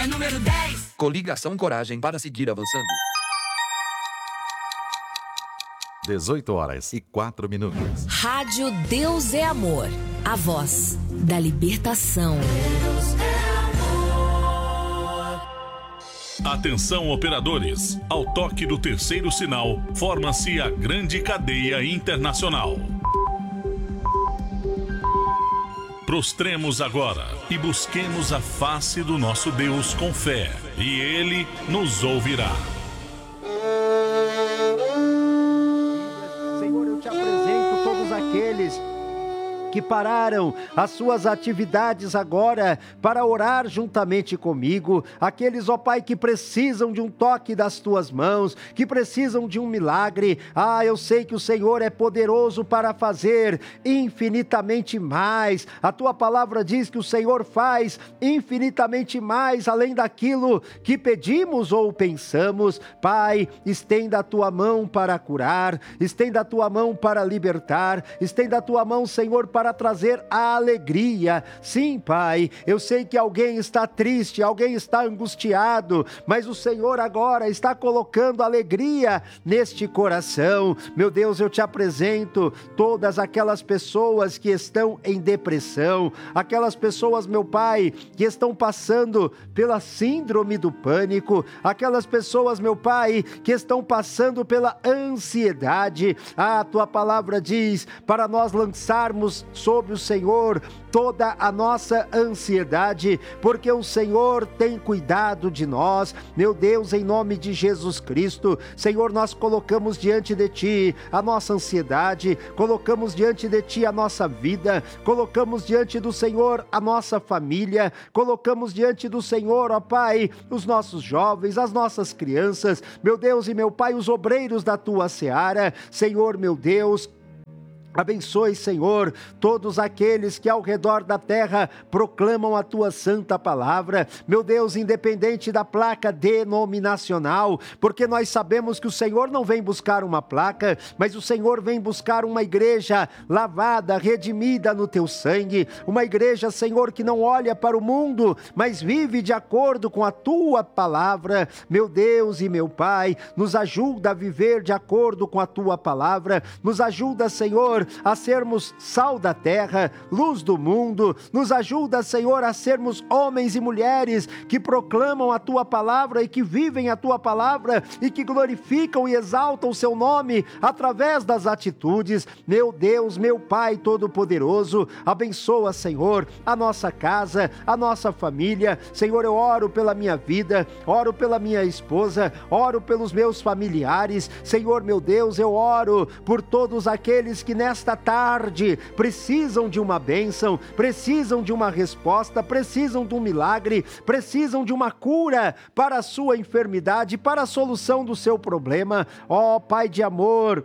número 10. Coligação Coragem para seguir avançando. 18h04. Rádio Deus é Amor. A voz da libertação. Atenção, operadores. Ao toque do terceiro sinal, forma-se a grande cadeia internacional. Prostremos agora e busquemos a face do nosso Deus com fé, e Ele nos ouvirá. Senhor, eu te apresento todos aqueles que pararam as suas atividades agora para orar juntamente comigo, aqueles, ó Pai, que precisam de um toque das tuas mãos, que precisam de um milagre. Eu sei que o Senhor é poderoso para fazer infinitamente mais. A tua palavra diz que o Senhor faz infinitamente mais além daquilo que pedimos ou pensamos. Pai, estenda a tua mão para curar, estenda a tua mão para libertar, estenda a tua mão, Senhor, para trazer a alegria. Sim, Pai, eu sei que alguém está triste, alguém está angustiado, mas o Senhor agora está colocando alegria neste coração. Meu Deus, eu te apresento todas aquelas pessoas que estão em depressão, aquelas pessoas, meu Pai, que estão passando pela síndrome do pânico, aquelas pessoas, meu Pai, que estão passando pela ansiedade. A tua palavra diz para nós lançarmos sobre o Senhor toda a nossa ansiedade, porque o Senhor tem cuidado de nós. Meu Deus, em nome de Jesus Cristo, Senhor, nós colocamos diante de Ti a nossa ansiedade, colocamos diante de Ti a nossa vida, colocamos diante do Senhor a nossa família, colocamos diante do Senhor, ó Pai, os nossos jovens, as nossas crianças, meu Deus e meu Pai, os obreiros da Tua seara. Senhor, meu Deus, abençoe, Senhor, todos aqueles que ao redor da terra proclamam a Tua santa palavra. Meu Deus, independente da placa denominacional, porque nós sabemos que o Senhor não vem buscar uma placa, mas o Senhor vem buscar uma igreja lavada, redimida no Teu sangue, uma igreja, Senhor, que não olha para o mundo, mas vive de acordo com a Tua palavra. Meu Deus e meu Pai, nos ajuda a viver de acordo com a Tua palavra, nos ajuda, Senhor, a sermos sal da terra, luz do mundo. Nos ajuda, Senhor, a sermos homens e mulheres que proclamam a Tua palavra e que vivem a Tua palavra e que glorificam e exaltam o Seu nome através das atitudes. Meu Deus, meu Pai Todo-Poderoso, abençoa, Senhor, a nossa casa, a nossa família. Senhor, eu oro pela minha vida, oro pela minha esposa, oro pelos meus familiares. Senhor, meu Deus, eu oro por todos aqueles que nesta tarde precisam de uma bênção, precisam de uma resposta, precisam de um milagre, precisam de uma cura para a sua enfermidade, para a solução do seu problema. Ó Pai de amor,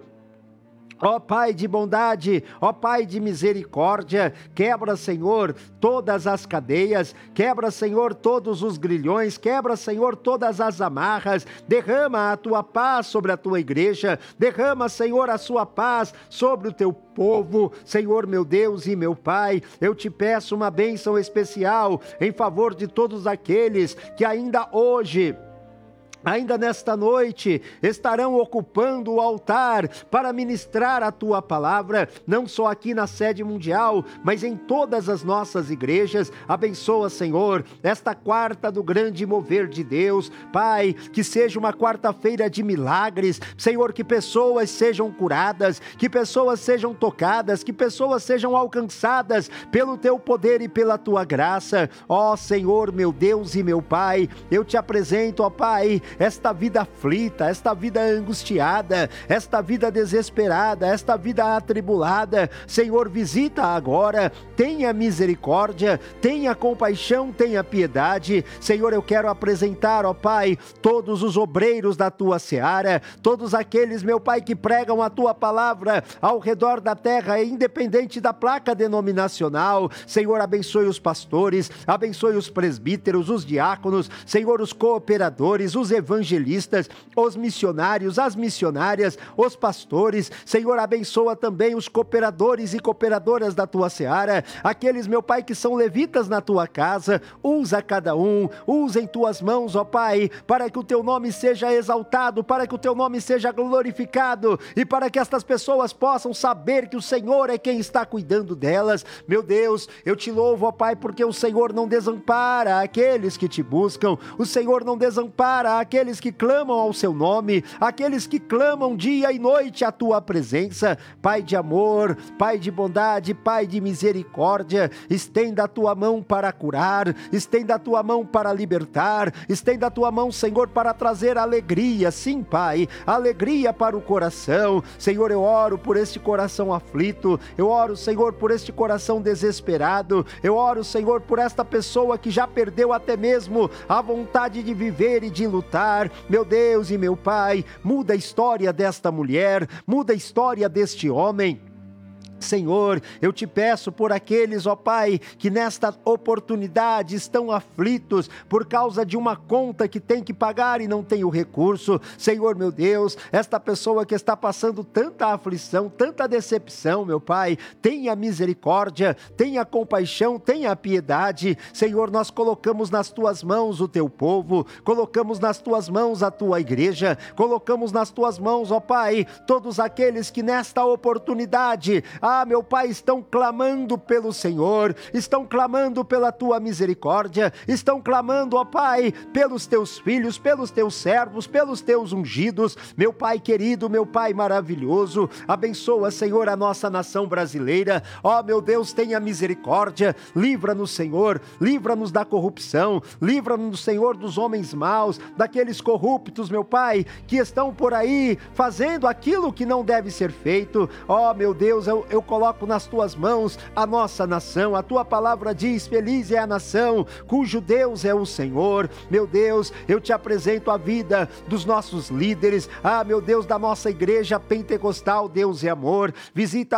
ó Pai de bondade, ó Pai de misericórdia, quebra, Senhor, todas as cadeias, quebra, Senhor, todos os grilhões, quebra, Senhor, todas as amarras, derrama a Tua paz sobre a Tua igreja, derrama, Senhor, a Sua paz sobre o Teu povo. Senhor, meu Deus e meu Pai, eu te peço uma bênção especial em favor de todos aqueles que ainda hoje, ainda nesta noite, estarão ocupando o altar para ministrar a Tua palavra, não só aqui na sede mundial, mas em todas as nossas igrejas. Abençoa, Senhor, esta quarta do grande mover de Deus. Pai, que seja uma quarta-feira de milagres. Senhor, que pessoas sejam curadas, que pessoas sejam tocadas, que pessoas sejam alcançadas pelo Teu poder e pela Tua graça. Ó Senhor, meu Deus e meu Pai, eu te apresento, ó Pai, esta vida aflita, esta vida angustiada, esta vida desesperada, esta vida atribulada. Senhor, visita agora, tenha misericórdia, tenha compaixão, tenha piedade. Senhor, eu quero apresentar, ó Pai, todos os obreiros da Tua seara, todos aqueles, meu Pai, que pregam a Tua palavra ao redor da terra, independente da placa denominacional. Senhor, abençoe os pastores, abençoe os presbíteros, os diáconos, Senhor, os cooperadores, os evangelistas, os missionários, as missionárias, os pastores. Senhor, abençoa também os cooperadores e cooperadoras da tua seara, aqueles, meu Pai, que são levitas na tua casa. Usa cada um, usa em tuas mãos, ó Pai, para que o teu nome seja exaltado, para que o teu nome seja glorificado e para que estas pessoas possam saber que o Senhor é quem está cuidando delas. Meu Deus, eu te louvo, ó Pai, porque o Senhor não desampara aqueles que te buscam, o Senhor não desampara aqueles que clamam ao seu nome, aqueles que clamam dia e noite à tua presença. Pai de amor, Pai de bondade, Pai de misericórdia, estenda a tua mão para curar, estenda a tua mão para libertar, estenda a tua mão, Senhor, para trazer alegria, sim, Pai, alegria para o coração. Senhor, eu oro por este coração aflito, eu oro, Senhor, por este coração desesperado, eu oro, Senhor, por esta pessoa que já perdeu até mesmo a vontade de viver e de lutar. Meu Deus e meu Pai, muda a história desta mulher, muda a história deste homem. Senhor, eu te peço por aqueles, ó Pai, que nesta oportunidade estão aflitos por causa de uma conta que tem que pagar e não tem o recurso. Senhor, meu Deus, esta pessoa que está passando tanta aflição, tanta decepção, meu Pai, tenha misericórdia, tenha compaixão, tenha piedade. Senhor, nós colocamos nas tuas mãos o teu povo, colocamos nas tuas mãos a tua igreja, colocamos nas tuas mãos, ó Pai, todos aqueles que nesta oportunidade, meu Pai, estão clamando pelo Senhor, estão clamando pela tua misericórdia, estão clamando, ó Pai, pelos teus filhos, pelos teus servos, pelos teus ungidos. Meu Pai querido, meu Pai maravilhoso, abençoa, Senhor, a nossa nação brasileira. Ó meu Deus, tenha misericórdia, livra-nos, Senhor, livra-nos da corrupção, livra-nos, Senhor, dos homens maus, daqueles corruptos, meu Pai, que estão por aí fazendo aquilo que não deve ser feito. Ó meu Deus, eu coloco nas tuas mãos a nossa nação. A tua palavra diz: feliz é a nação cujo Deus é o Senhor. Meu Deus, eu te apresento a vida dos nossos líderes, meu Deus, da nossa igreja pentecostal Deus e Amor. Visita